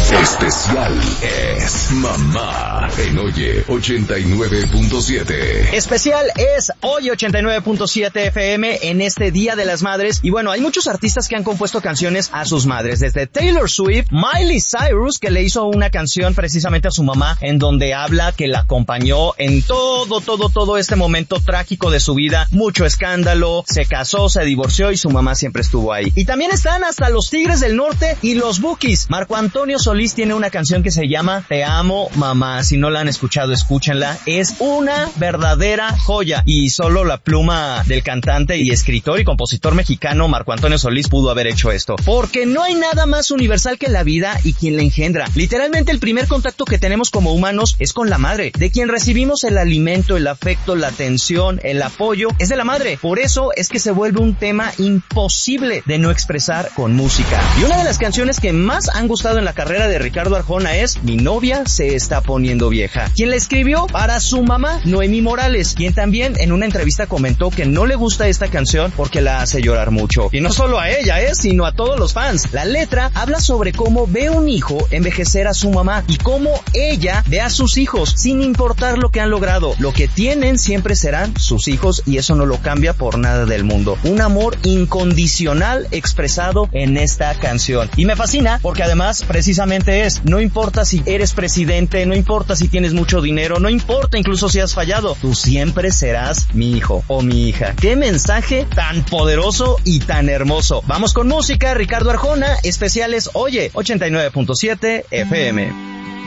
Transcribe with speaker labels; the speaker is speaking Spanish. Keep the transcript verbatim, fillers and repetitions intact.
Speaker 1: Especial es Mamá en Oye ochenta y nueve punto siete.
Speaker 2: Especial es Oye ochenta y nueve punto siete F M en este Día de las Madres. Y bueno, hay muchos artistas que han compuesto canciones a sus madres. Desde Taylor Swift, Miley Cyrus, que le hizo una canción precisamente a su mamá, en donde habla que la acompañó en todo, todo, todo este momento trágico de su vida. Mucho escándalo, se casó, se divorció y su mamá siempre estuvo ahí. Y también están hasta los Tigres del Norte y los Bukis. Marco Antonio Solís tiene una canción que se llama Te amo, mamá. Si no la han escuchado, escúchenla. Es una verdadera joya. Y solo la pluma del cantante y escritor y compositor mexicano Marco Antonio Solís pudo haber hecho esto. Porque no hay nada más universal que la vida y quien la engendra. Literalmente el primer contacto que tenemos como humanos es con la madre, de quien recibimos el alimento, el afecto, la atención, el apoyo, es de la madre. Por eso es que se vuelve un tema imposible de no expresar con música. Y una de las canciones que más han gustado en la carrera de Ricardo Arjona es Mi novia se está poniendo vieja. Quien la escribió para su mamá, Noemí Morales, quien también en una entrevista comentó que no le gusta esta canción porque la hace llorar mucho. Y no solo a ella, ¿eh? sino a todos los fans. La letra habla sobre cómo ve un hijo envejecer a su mamá y cómo ella ve a sus hijos sin importar lo que han logrado. Lo que tienen siempre serán sus hijos y eso no lo cambia por nada del mundo. Un amor incondicional expresado en esta canción. Y me fascina porque además precisamente es, no importa si eres presidente, no importa si tienes mucho dinero, no importa incluso si has fallado, tú siempre serás mi hijo o mi hija. ¡Qué mensaje tan poderoso y tan hermoso! Vamos con música, Ricardo Arjona, especiales Oye ochenta y nueve punto siete F M.